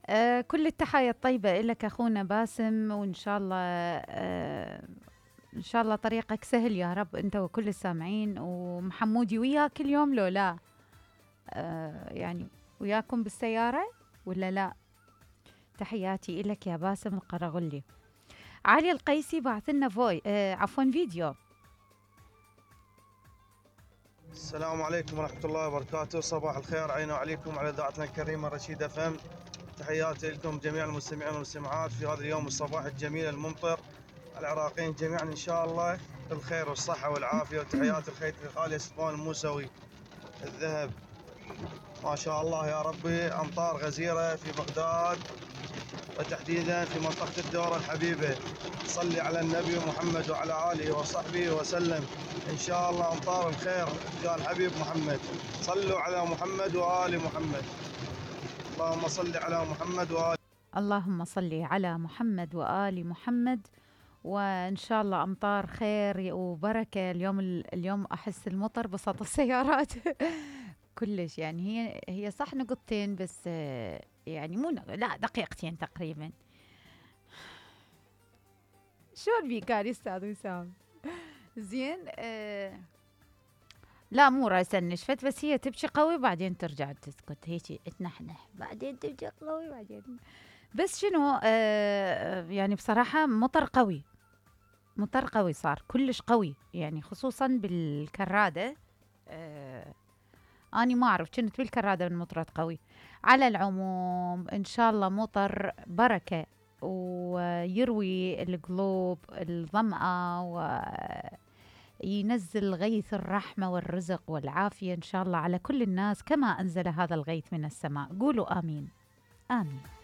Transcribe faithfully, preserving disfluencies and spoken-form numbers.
آه كل التحايا الطيبة لك أخونا باسم، وإن شاء الله آه إن شاء الله طريقك سهل يا رب، أنت وكل السامعين، ومحمودي وياك اليوم لو لا؟ آه يعني وياكم بالسيارة ولا لا؟ تحياتي إلك يا باسم القرغلي. علي القيسي بعث لنا فوي آه عفوا فيديو. السلام عليكم ورحمة الله وبركاته، صباح الخير علينا وعليكم على إذاعتنا الكريمة رشيد اف ام. تحياتي لكم جميع المستمعين والمستمعات في هذا اليوم الصباح الجميل الممطر، العراقيين جميعا إن شاء الله بالخير والصحة والعافية. وتحياتي لخيتي الغالية صفوان الموسوي الذهب، ما شاء الله يا ربي أمطار غزيرة في بغداد وتحديدا في منطقة الدورة الحبيبة. صلي على النبي محمد وعلى آله وصحبه وسلم. إن شاء الله أمطار الخير قال حبيب محمد. صلوا على محمد وآل محمد. اللهم صل على محمد وآل. اللهم صل على محمد وآل محمد. وإن شاء الله أمطار خير وبركة اليوم. اليوم أحس المطر بسط السيارات كلش يعني. هي هي صح نقطتين بس آه، يعني مو نق- لا دقيقتين تقريبا. شلون بيك يا أستاذ وسام؟ زين آه لا مو راسا نشفت، بس هي تبكي قوي بعدين ترجع تسكت، هيك تنحنح بعدين تبكي قوي بعدين. بس شنو آه يعني بصراحة مطر قوي، مطر قوي صار كلش قوي يعني، خصوصا بالكرادة. آه أنا ما أعرف كنت بالكرادة من مطرات قوي. على العموم إن شاء الله مطر بركة ويروي القلوب الظمأة، وينزل غيث الرحمة والرزق والعافية إن شاء الله على كل الناس، كما أنزل هذا الغيث من السماء. قولوا آمين. آمين.